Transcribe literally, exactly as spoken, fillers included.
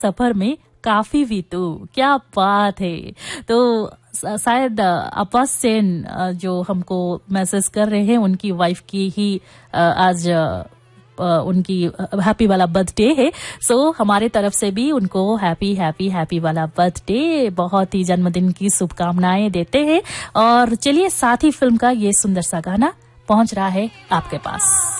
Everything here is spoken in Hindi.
सफर में काफी भी तू, क्या बात है। तो शायद अब्बास सेन जो हमको मैसेज कर रहे हैं, उनकी वाइफ की ही आज उनकी हैप्पी वाला बर्थडे है। सो so, हमारे तरफ से भी उनको हैप्पी हैप्पी हैप्पी वाला बर्थडे, बहुत ही जन्मदिन की शुभकामनाएं देते हैं। और चलिए, साथ ही फिल्म का ये सुंदर सा गाना पहुंच रहा है आपके पास।